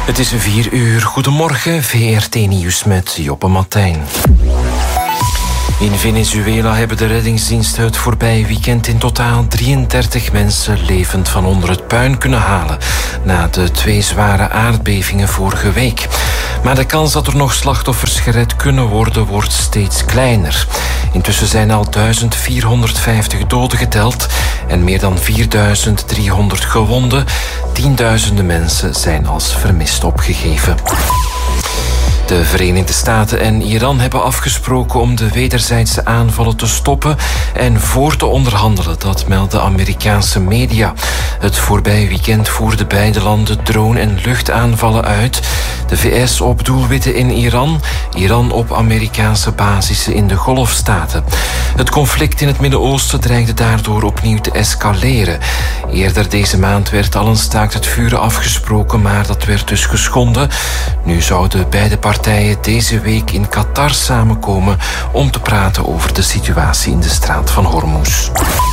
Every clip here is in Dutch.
Het is 4:00. Goedemorgen, VRT Nieuws met Joppe Martijn. In Venezuela hebben de reddingsdiensten het voorbije weekend in totaal 33 mensen levend van onder het puin kunnen halen na de 2 zware aardbevingen vorige week. Maar de kans dat er nog slachtoffers gered kunnen worden wordt steeds kleiner. Intussen zijn al 1450 doden geteld en meer dan 4300 gewonden. Tienduizenden mensen zijn als vermist opgegeven. De Verenigde Staten en Iran hebben afgesproken om de wederzijdse aanvallen te stoppen en voor te onderhandelen, dat melden Amerikaanse media. Het voorbije weekend voerden beide landen drone- en luchtaanvallen uit. De VS op doelwitten in Iran, Iran op Amerikaanse basissen in de Golfstaten. Het conflict in het Midden-Oosten dreigde daardoor opnieuw te escaleren. Eerder deze maand werd al een staakt het vuren afgesproken, maar dat werd dus geschonden. Nu zouden beide partijen deze week in Qatar samenkomen om te praten over de situatie in de straat van Hormuz.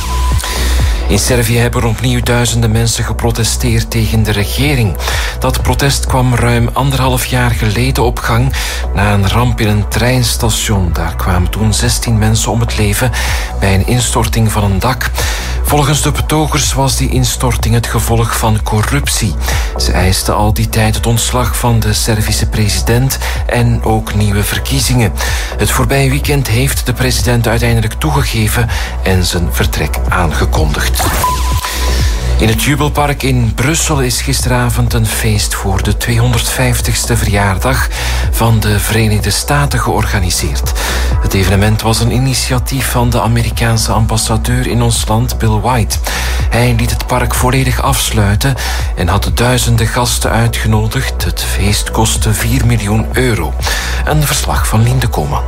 In Servië hebben opnieuw duizenden mensen geprotesteerd tegen de regering. Dat protest kwam ruim 1,5 jaar geleden op gang na een ramp in een treinstation. Daar kwamen toen 16 mensen om het leven bij een instorting van een dak. Volgens de betogers was die instorting het gevolg van corruptie. Ze eisten al die tijd het ontslag van de Servische president en ook nieuwe verkiezingen. Het voorbije weekend heeft de president uiteindelijk toegegeven en zijn vertrek aangekondigd. In het Jubelpark in Brussel is gisteravond een feest voor de 250ste verjaardag van de Verenigde Staten georganiseerd. Het evenement was een initiatief van de Amerikaanse ambassadeur in ons land, Bill White. Hij liet het park volledig afsluiten en had duizenden gasten uitgenodigd. Het feest kostte 4 miljoen euro. Een verslag van Linde Koman.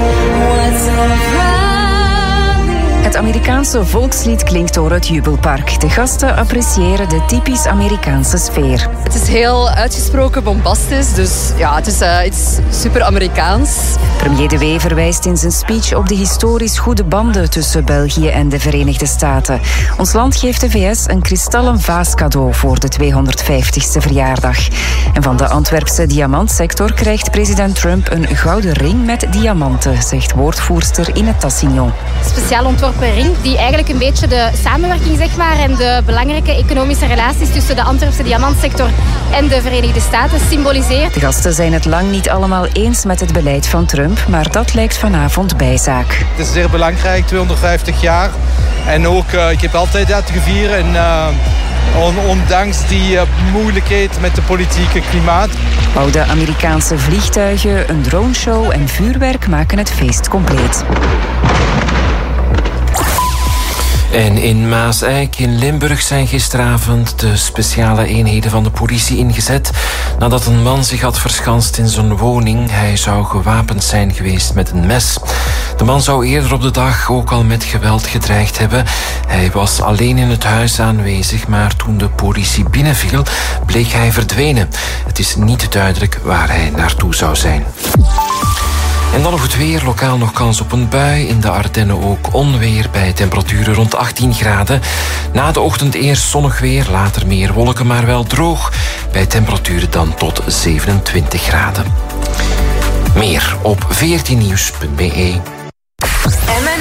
Het Amerikaanse volkslied klinkt door het Jubelpark. De gasten appreciëren de typisch Amerikaanse sfeer. Het is heel uitgesproken bombastisch, dus ja, het is super Amerikaans. Premier De Wee verwijst in zijn speech op de historisch goede banden tussen België en de Verenigde Staten. Ons land geeft de VS een kristallen vaas cadeau voor de 250ste verjaardag. En van de Antwerpse diamantsector krijgt president Trump een gouden ring met diamanten, zegt woordvoerster Inne Tassignon. Speciaal ontworpen ring die eigenlijk een beetje de samenwerking en de belangrijke economische relaties tussen de Antwerpse diamantsector en de Verenigde Staten symboliseert. De gasten zijn het lang niet allemaal eens met het beleid van Trump, maar dat lijkt vanavond bijzaak. Het is zeer belangrijk, 250 jaar. En ook, ik heb altijd dat gevierd. En ondanks die moeilijkheid met de politieke klimaat. Oude Amerikaanse vliegtuigen, een droneshow en vuurwerk maken het feest compleet. En in Maaseik in Limburg zijn gisteravond de speciale eenheden van de politie ingezet nadat een man zich had verschanst in zijn woning. Hij zou gewapend zijn geweest met een mes. De man zou eerder op de dag ook al met geweld gedreigd hebben. Hij was alleen in het huis aanwezig, maar toen de politie binnenviel, bleek hij verdwenen. Het is niet duidelijk waar hij naartoe zou zijn. En dan nog het weer. Lokaal nog kans op een bui. In de Ardennen ook onweer bij temperaturen rond 18 graden. Na de ochtend eerst zonnig weer, later meer wolken, maar wel droog. Bij temperaturen dan tot 27 graden. Meer op 14nieuws.be.